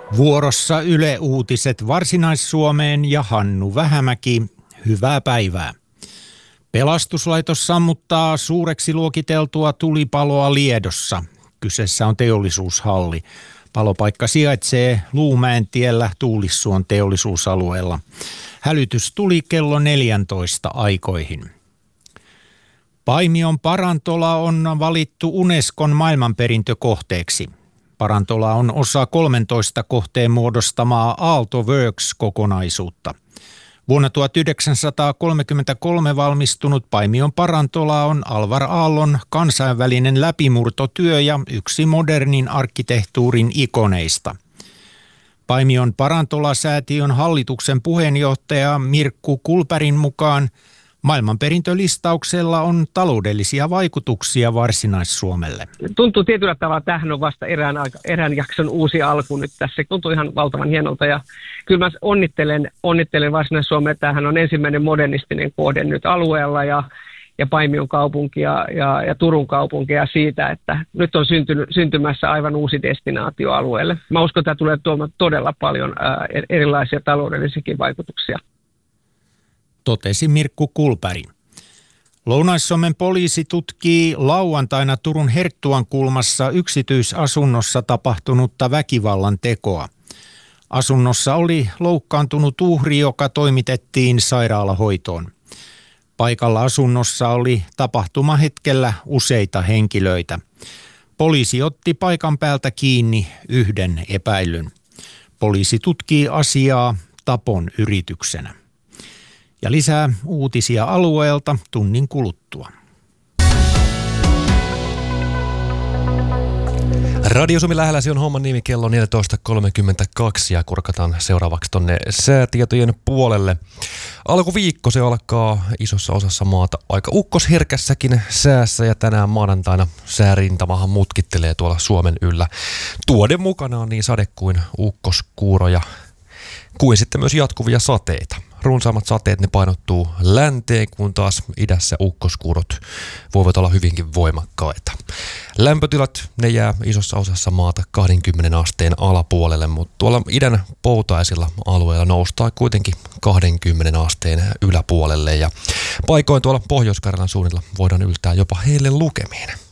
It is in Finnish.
Vuorossa Yle Uutiset Varsinais-Suomeen ja Hannu Vähämäki. Hyvää päivää. Pelastuslaitos sammuttaa suureksi luokiteltua tulipaloa Liedossa. Kyseessä on teollisuushalli. Palopaikka sijaitsee Luumäentiellä Tuulissuon teollisuusalueella. Hälytys tuli kello 14 aikoihin. Paimion Parantola on valittu Unescon maailmanperintökohteeksi. Parantola on osa 13 kohteen muodostamaa Aalto Works-kokonaisuutta. Vuonna 1933 valmistunut Paimion Parantola on Alvar Aallon kansainvälinen läpimurtotyö ja yksi modernin arkkitehtuurin ikoneista. Paimion Parantola-säätiön hallituksen puheenjohtaja Mirkku Kulpärin mukaan maailmanperintölistauksella on taloudellisia vaikutuksia Varsinais-Suomelle. Tuntuu tietyllä tavalla, että tämähän on vasta erään jakson uusi alku nyt tässä. Tuntuu ihan valtavan hienolta ja kyllä mä onnittelen Varsinais-Suomea, että tämähän on ensimmäinen modernistinen kohde nyt alueella ja Paimion kaupunki ja Turun kaupunki ja siitä, että nyt on syntymässä aivan uusi destinaatio alueelle. Mä uskon, että tämä tulee tuomaan todella paljon erilaisia taloudellisiakin vaikutuksia. Totesi Mirkku Kulpäri. Lounais-Suomen poliisi tutkii lauantaina Turun Herttuankulmassa yksityisasunnossa tapahtunutta väkivallan tekoa. Asunnossa oli loukkaantunut uhri, joka toimitettiin sairaalahoitoon. Paikalla asunnossa oli tapahtumahetkellä useita henkilöitä. Poliisi otti paikan päältä kiinni yhden epäillyn. Poliisi tutkii asiaa tapon yrityksenä. Ja lisää uutisia alueelta tunnin kuluttua. Radio Suomi lähelläsi on homman nimi, kello 14.32 ja kurkataan seuraavaksi tonne säätietojen puolelle. Alkuviikko se alkaa isossa osassa maata aika ukkosherkässäkin säässä ja tänään maanantaina säärintamahan mutkittelee tuolla Suomen yllä. Tuoden mukana on niin sade kuin ukkoskuuroja kuin sitten myös jatkuvia sateita. Runsaammat sateet ne painottuu länteen, kun taas idässä ukkoskuurot voivat olla hyvinkin voimakkaita. Lämpötilat ne jää isossa osassa maata 20 asteen alapuolelle, mutta tuolla idän poutaisilla alueilla noustaan kuitenkin 20 asteen yläpuolelle ja paikoin tuolla Pohjois-Karjalan suunnilla voidaan yltää jopa heille lukemiin.